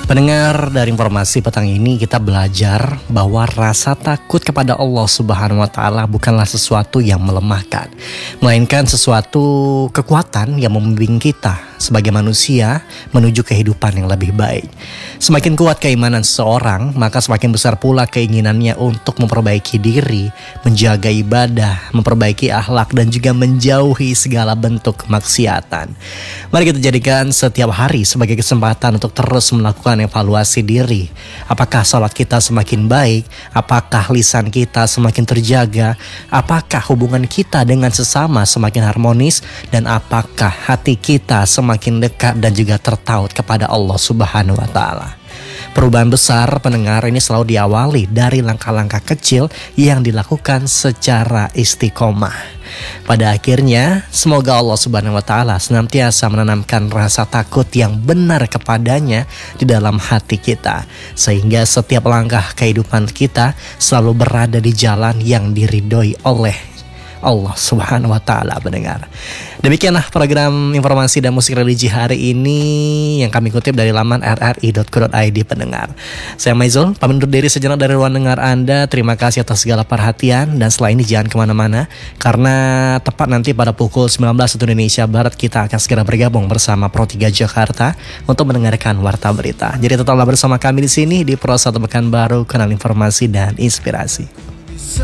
Pendengar, dari informasi petang ini kita belajar bahwa rasa takut kepada Allah Subhanahu wa Ta'ala bukanlah sesuatu yang melemahkan, melainkan sesuatu kekuatan yang membimbing kita sebagai manusia menuju kehidupan yang lebih baik. Semakin kuat keimanan seseorang, maka semakin besar pula keinginannya untuk memperbaiki diri, menjaga ibadah, memperbaiki akhlak, dan juga menjauhi segala bentuk kemaksiatan. Mari kita jadikan setiap hari sebagai kesempatan untuk terus melakukan evaluasi diri. Apakah salat kita semakin baik? Apakah lisan kita semakin terjaga? Apakah hubungan kita dengan sesama semakin harmonis? Dan apakah hati kita semakin dekat dan juga tertaut kepada Allah Subhanahu wa Ta'ala? Perubahan besar, pendengar, ini selalu diawali dari langkah-langkah kecil yang dilakukan secara istiqomah. Pada akhirnya, semoga Allah Subhanahu wa Ta'ala senantiasa menanamkan rasa takut yang benar kepadanya di dalam hati kita, sehingga setiap langkah kehidupan kita selalu berada di jalan yang diridhoi oleh Allah Subhanahu wa Ta'ala, pendengar. Demikianlah program informasi dan musik religi hari ini yang kami kutip dari laman rri.co.id, pendengar. Saya Maizul, pamit undur diri sejenak dari ruang dengar Anda. Terima kasih atas segala perhatian, dan setelah ini jangan kemana-mana, karena tepat nanti pada pukul 19 waktu Indonesia Barat kita akan segera bergabung bersama Pro 3 Jakarta untuk mendengarkan Warta Berita. Jadi tetaplah bersama kami di sini di Pro 1 Pekanbaru, kanal informasi dan inspirasi.